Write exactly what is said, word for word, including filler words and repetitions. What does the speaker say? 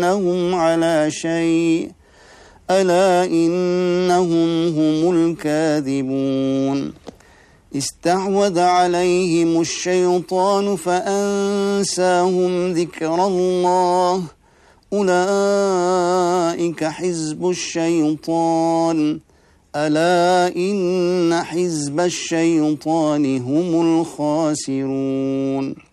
إنهم على شيء ألا إنهم هم الكاذبون استحوذ عليهم الشيطان فأنساهم ذكر الله أولئك حزب الشيطان ألا إن حزب الشيطان هم الخاسرون.